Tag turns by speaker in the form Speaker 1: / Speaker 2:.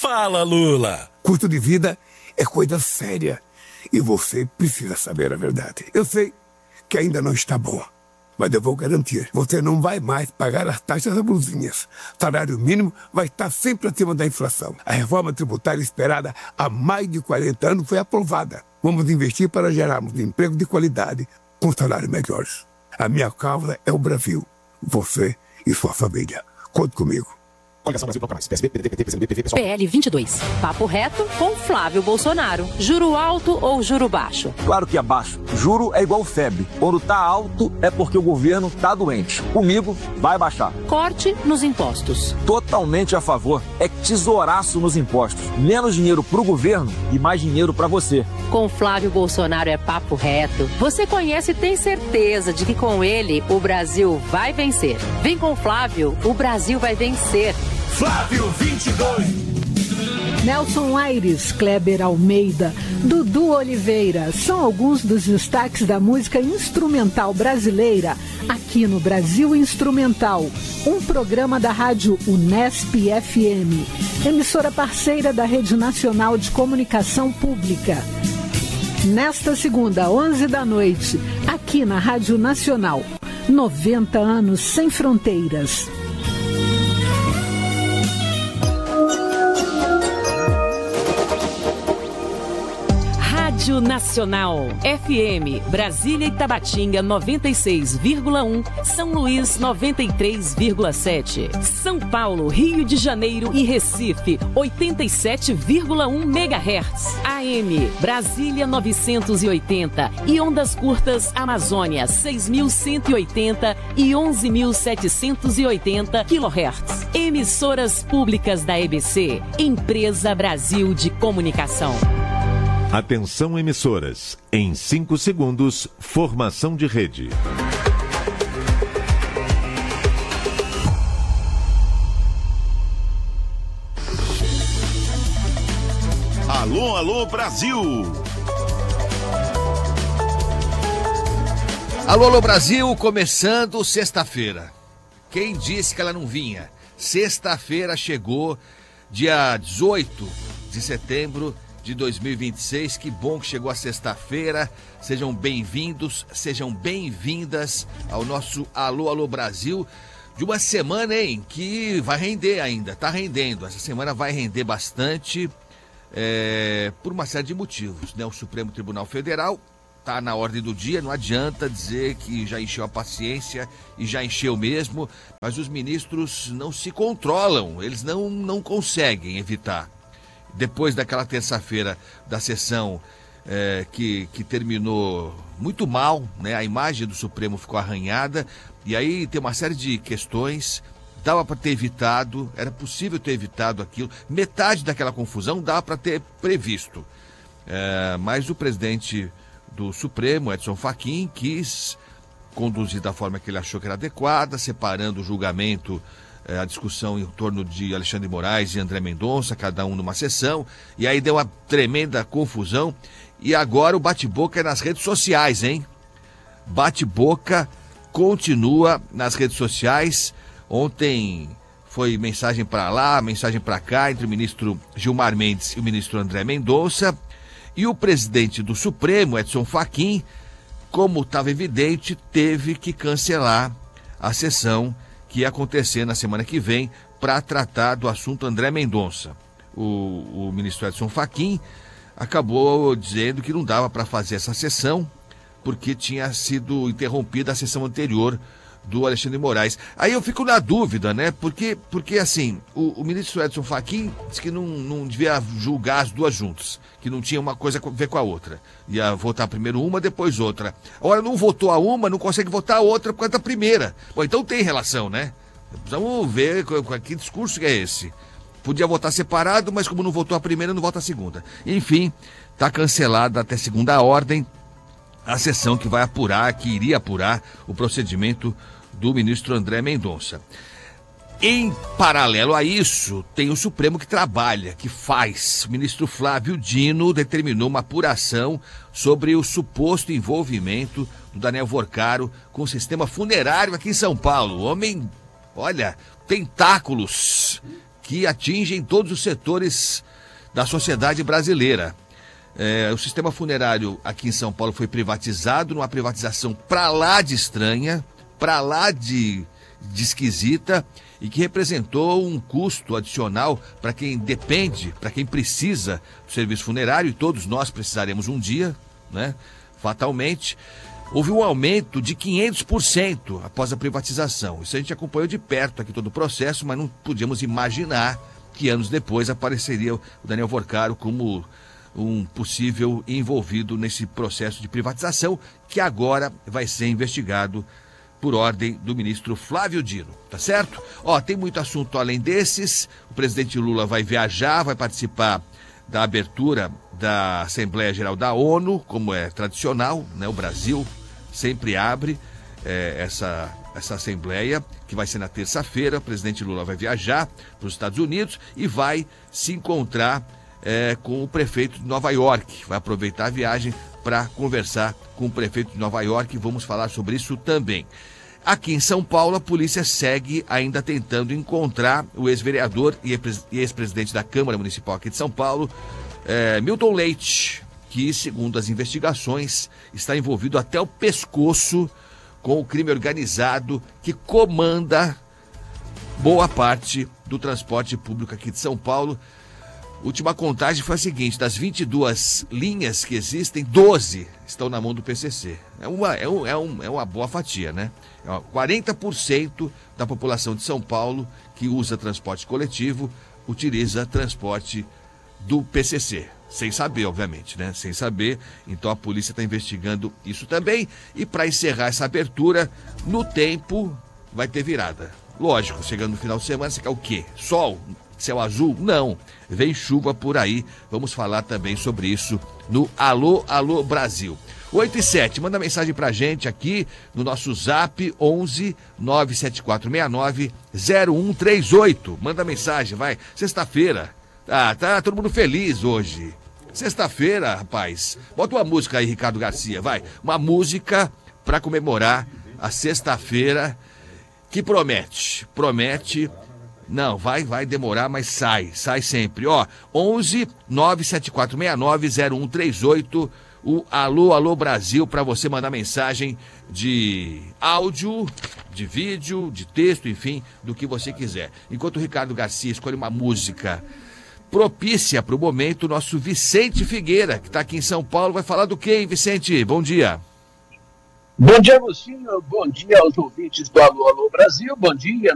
Speaker 1: Fala, Lula.
Speaker 2: Custo de vida é coisa séria e você precisa saber a verdade. Eu sei que ainda não está bom, mas eu vou garantir, você não vai mais pagar as taxas abusivas. Salário mínimo vai estar sempre acima da inflação. A reforma tributária esperada há mais de 40 anos foi aprovada. Vamos investir para gerarmos emprego de qualidade com salários melhores. A minha causa é o Brasil. Você e sua família. Conte comigo.
Speaker 3: Coligação Brasil Proclamais. PSB, PDT, PT, PCdoB, PV, PSOL.
Speaker 4: PL 22. Papo reto com Flávio Bolsonaro. Juro alto ou juro baixo?
Speaker 5: Claro que é baixo. Juro é igual febre. Quando tá alto é porque o governo tá doente. Comigo, vai baixar.
Speaker 4: Corte nos impostos.
Speaker 5: Totalmente a favor. É tesouraço nos impostos. Menos dinheiro pro governo e mais dinheiro pra você.
Speaker 4: Com Flávio Bolsonaro é papo reto. Você conhece e tem certeza de que com ele o Brasil vai vencer. Vem com Flávio, o Brasil vai vencer.
Speaker 1: Flávio 22.
Speaker 6: Nelson Aires, Kleber Almeida, Dudu Oliveira são alguns dos destaques da música instrumental brasileira aqui no Brasil Instrumental, um programa da rádio Unesp FM, emissora parceira da Rede Nacional de Comunicação Pública. Nesta segunda, 11 da noite, aqui na Rádio Nacional, 90 anos sem fronteiras.
Speaker 7: Rádio Nacional, FM, Brasília e Tabatinga 96,1, São Luís 93,7, São Paulo, Rio de Janeiro e Recife 87,1 MHz, AM, Brasília 980 e ondas curtas Amazônia 6.180 e 11.780 kHz. Emissoras públicas da EBC, Empresa Brasil de Comunicação.
Speaker 8: Atenção emissoras, em 5 segundos, formação de rede.
Speaker 1: Alô, alô, Brasil.
Speaker 9: Alô, alô, Brasil, começando sexta-feira. Quem disse que ela não vinha? Sexta-feira chegou, dia 18 de setembro de 2026, que bom que chegou a sexta-feira. Sejam bem-vindos, sejam bem-vindas ao nosso Alô, Alô Brasil, de uma semana, hein, que vai render ainda, tá rendendo. Essa semana vai render bastante, por uma série de motivos, né? O Supremo Tribunal Federal tá na ordem do dia, não adianta dizer que já encheu a paciência, e já encheu mesmo, mas os ministros não se controlam, eles não conseguem evitar. Depois daquela terça-feira da sessão que terminou muito mal, né? A imagem do Supremo ficou arranhada, e aí tem uma série de questões. Dava para ter evitado, era possível ter evitado aquilo, metade daquela confusão dava para ter previsto. Mas o presidente do Supremo, Edson Fachin, quis conduzir da forma que ele achou que era adequada, separando o julgamento, a discussão em torno de Alexandre de Moraes e André Mendonça, cada um numa sessão, e aí deu uma tremenda confusão, e agora o bate-boca é nas redes sociais, hein? Bate-boca continua nas redes sociais. Ontem foi mensagem para lá, mensagem para cá, entre o ministro Gilmar Mendes e o ministro André Mendonça, e o presidente do Supremo, Edson Fachin, como estava evidente, teve que cancelar a sessão que ia acontecer na semana que vem para tratar do assunto André Mendonça. O ministro Edson Fachin acabou dizendo que não dava para fazer essa sessão porque tinha sido interrompida a sessão anterior do Alexandre de Moraes. Aí eu fico na dúvida, né? Porque assim, o ministro Edson Fachin disse que não devia julgar as duas juntas, que não tinha uma coisa a ver com a outra. Ia votar primeiro uma, depois outra. Agora não votou a uma, não consegue votar a outra por causa da primeira. Bom, então tem relação, né? Precisamos ver que discurso que é esse. Podia votar separado, mas como não votou a primeira, não vota a segunda. Enfim, está cancelada até segunda ordem a sessão que vai apurar, que iria apurar o procedimento do ministro André Mendonça. Em paralelo a isso, tem o Supremo que trabalha, que faz. O ministro Flávio Dino determinou uma apuração sobre o suposto envolvimento do Daniel Vorcaro com o sistema funerário aqui em São Paulo. O homem, olha, tentáculos que atingem todos os setores da sociedade brasileira. O sistema funerário aqui em São Paulo foi privatizado, numa privatização pra lá de estranha, pra lá de esquisita, e que representou um custo adicional para quem depende, para quem precisa do serviço funerário, e todos nós precisaremos um dia, né? Fatalmente. Houve um aumento de 500% após a privatização. Isso a gente acompanhou de perto aqui todo o processo, mas não podíamos imaginar que anos depois apareceria o Daniel Vorcaro como um possível envolvido nesse processo de privatização, que agora vai ser investigado por ordem do ministro Flávio Dino, tá certo? Tem muito assunto além desses. O presidente Lula vai viajar, vai participar da abertura da Assembleia Geral da ONU, como é tradicional, né? O Brasil sempre abre essa Assembleia, que vai ser na terça-feira. O presidente Lula vai viajar para os Estados Unidos e vai se encontrar com o prefeito de Nova York. Vai aproveitar a viagem para conversar com o prefeito de Nova York. Vamos falar sobre isso também. Aqui em São Paulo, a polícia segue ainda tentando encontrar o ex-vereador e ex-presidente da Câmara Municipal aqui de São Paulo, Milton Leite, que, segundo as investigações, está envolvido até o pescoço com o crime organizado que comanda boa parte do transporte público aqui de São Paulo. Última contagem foi a seguinte: das 22 linhas que existem, 12 estão na mão do PCC. É uma boa fatia, né? 40% da população de São Paulo que usa transporte coletivo utiliza transporte do PCC. Sem saber, obviamente, né? Sem saber. Então a polícia está investigando isso também. E para encerrar essa abertura, no tempo vai ter virada. Lógico, chegando no final de semana, você quer o quê? Sol? Céu azul? Não. Vem chuva por aí. Vamos falar também sobre isso no Alô, Alô Brasil. 8 e 7, manda mensagem pra gente aqui no nosso zap 11 97469 0138. Manda mensagem, vai. Sexta-feira. Tá todo mundo feliz hoje. Sexta-feira, rapaz. Bota uma música aí, Ricardo Garcia, vai. Uma música pra comemorar a sexta-feira que promete. Não, vai demorar, mas sai sempre. 11 97469 0138, o Alô, Alô Brasil, para você mandar mensagem de áudio, de vídeo, de texto, enfim, do que você quiser. Enquanto o Ricardo Garcia escolhe uma música propícia para o momento, o nosso Vicente Figueira, que está aqui em São Paulo, vai falar do quê, hein, Vicente? Bom dia.
Speaker 10: Bom dia, Agostinho. Bom dia aos ouvintes do Alô, Alô Brasil. Bom dia,